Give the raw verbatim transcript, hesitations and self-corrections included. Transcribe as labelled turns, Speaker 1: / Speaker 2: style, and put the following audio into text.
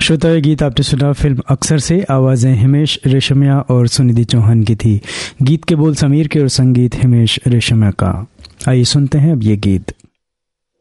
Speaker 1: श्रोता, ये गीत आपने सुना फिल्म अक्सर से। आवाज़ें हिमेश रेशमिया और सुनिधि चौहान की थी। गीत के बोल समीर के और संगीत हिमेश रेशमिया का। आइए सुनते हैं अब ये गीत।